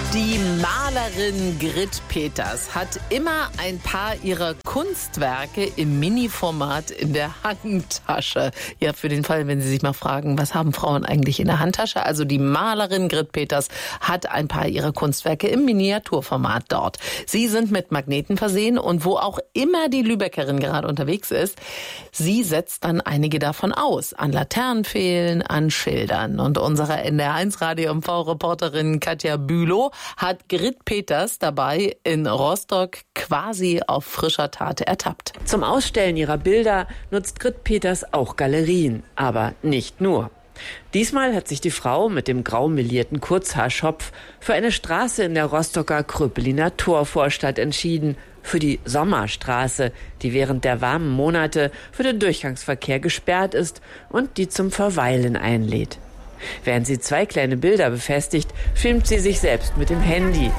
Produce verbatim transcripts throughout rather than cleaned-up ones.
Die Malerin Grit Peters hat immer ein paar ihrer Kunstwerke im Mini-Format in der Handtasche. Ja, für den Fall, wenn Sie sich mal fragen, was haben Frauen eigentlich in der Handtasche? Also die Malerin Grit Peters hat ein paar ihrer Kunstwerke im Miniaturformat dort. Sie sind mit Magneten versehen und wo auch immer die Lübeckerin gerade unterwegs ist, sie setzt dann einige davon aus. An Laternenpfählen, an Schildern. Und unsere N D R eins Radio M V-Reporterin Katja Bülow hat Grit Peters dabei in Rostock quasi auf frischer Tat ertappt. Zum Ausstellen ihrer Bilder nutzt Grit Peters auch Galerien, aber nicht nur. Diesmal hat sich die Frau mit dem grau melierten Kurzhaarschopf für eine Straße in der Rostocker Kröpeliner Torvorstadt entschieden, für die Sommerstraße, die während der warmen Monate für den Durchgangsverkehr gesperrt ist und die zum Verweilen einlädt. Während sie zwei kleine Bilder befestigt, filmt sie sich selbst mit dem Handy.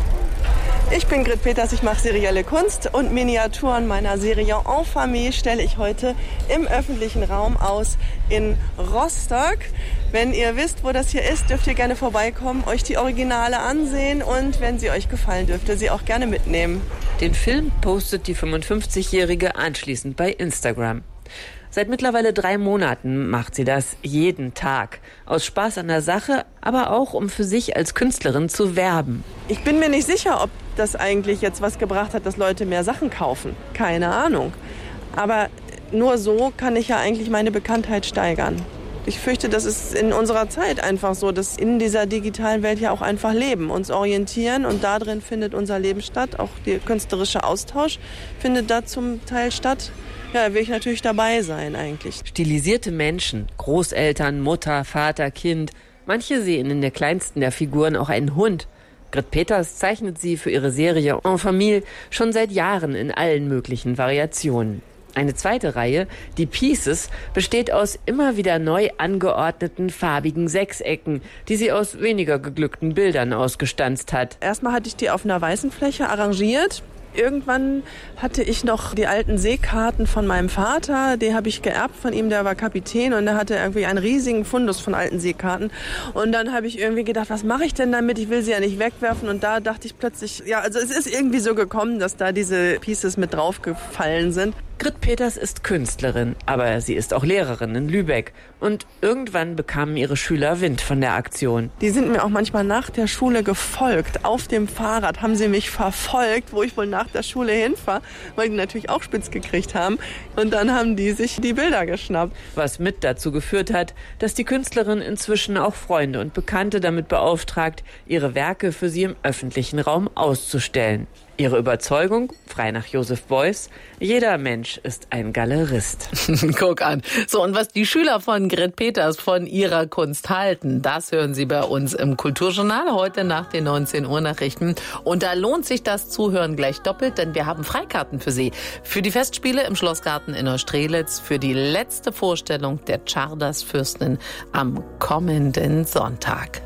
Ich bin Grit Peters, ich mache serielle Kunst und Miniaturen meiner Serie En Famille stelle ich heute im öffentlichen Raum aus in Rostock. Wenn ihr wisst, wo das hier ist, dürft ihr gerne vorbeikommen, euch die Originale ansehen und wenn sie euch gefallen, dürft ihr sie auch gerne mitnehmen. Den Film postet die fünfundfünfzigjährige anschließend bei Instagram. Seit mittlerweile drei Monaten macht sie das jeden Tag. Aus Spaß an der Sache, aber auch um für sich als Künstlerin zu werben. Ich bin mir nicht sicher, ob das eigentlich jetzt was gebracht hat, dass Leute mehr Sachen kaufen. Keine Ahnung. Aber nur so kann ich ja eigentlich meine Bekanntheit steigern. Ich fürchte, das ist in unserer Zeit einfach so, dass in dieser digitalen Welt ja auch einfach leben, uns orientieren und da drin findet unser Leben statt. Auch der künstlerische Austausch findet da zum Teil statt. Ja, da will ich natürlich dabei sein eigentlich. Stilisierte Menschen, Großeltern, Mutter, Vater, Kind. Manche sehen in der kleinsten der Figuren auch einen Hund. Grit Peters zeichnet sie für ihre Serie En Famille schon seit Jahren in allen möglichen Variationen. Eine zweite Reihe, die Pieces, besteht aus immer wieder neu angeordneten farbigen Sechsecken, die sie aus weniger geglückten Bildern ausgestanzt hat. Erstmal hatte ich die auf einer weißen Fläche arrangiert. Irgendwann hatte ich noch die alten Seekarten von meinem Vater, die habe ich geerbt von ihm, der war Kapitän und der hatte irgendwie einen riesigen Fundus von alten Seekarten. Und dann habe ich irgendwie gedacht, was mache ich denn damit? Ich will sie ja nicht wegwerfen und da dachte ich plötzlich, ja, also es ist irgendwie so gekommen, dass da diese Pieces mit draufgefallen sind. Grit Peters ist Künstlerin, aber sie ist auch Lehrerin in Lübeck. Und irgendwann bekamen ihre Schüler Wind von der Aktion. Die sind mir auch manchmal nach der Schule gefolgt. Auf dem Fahrrad haben sie mich verfolgt, wo ich wohl nach der Schule hinfahre, weil die natürlich auch spitz gekriegt haben. Und dann haben die sich die Bilder geschnappt. Was mit dazu geführt hat, dass die Künstlerin inzwischen auch Freunde und Bekannte damit beauftragt, ihre Werke für sie im öffentlichen Raum auszustellen. Ihre Überzeugung, frei nach Joseph Beuys, jeder Mensch ist ein Galerist. Guck an. So, und was die Schüler von Grit Peters von ihrer Kunst halten, das hören Sie bei uns im Kulturjournal heute nach den neunzehn Uhr Nachrichten. Und da lohnt sich das Zuhören gleich doppelt, denn wir haben Freikarten für Sie. Für die Festspiele im Schlossgarten in Neustrelitz, für die letzte Vorstellung der Czardas-Fürstin am kommenden Sonntag.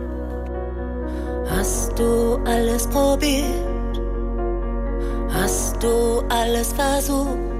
Hast du alles probiert? Hast du alles versucht?